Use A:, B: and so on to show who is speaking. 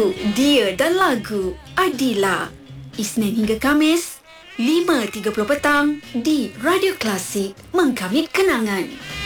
A: Dia dan Lagu Adila. Isnin hingga Kamis 5.30 petang di Radio Klasik, mengkamit kenangan.